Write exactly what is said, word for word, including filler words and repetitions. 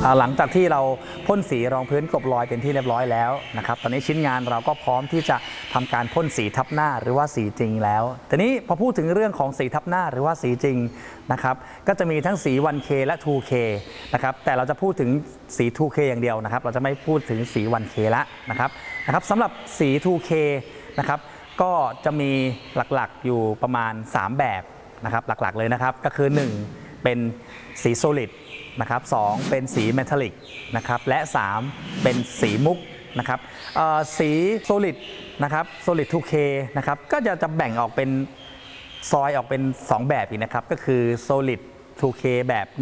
หลังจากที่เราพ่นสีรองพื้นกลบรอยเป็นที่เรียบร้อยแล้วนะครับตอนนี้ชิ้นงานเราก็พร้อมที่จะทำการพ่นสีทับหน้าหรือว่าสีจริงแล้วทีนี้พอพูดถึงเรื่องของสีทับหน้าหรือว่าสีจริงนะครับก็จะมีทั้งสี วัน เค และ ทู เค นะครับแต่เราจะพูดถึงสี ทู เค อย่างเดียวนะครับเราจะไม่พูดถึงสี วัน เค ละนะครับนะครับสำหรับสี ทู เค นะครับก็จะมีหลักๆอยู่ประมาณสามแบบนะครับหลักๆเลยนะครับก็คือหนึ่งเป็นสีโซลิดนะครับสองเป็นสีเมทัลลิกนะครับและสามเป็นสีมุกนะครับสีโซลิดนะครับโซลิด ทู เค นะครับก็จะจะแบ่งออกเป็นซอยออกเป็นสองแบบอีกนะครับก็คือโซลิด ทู เค แบบ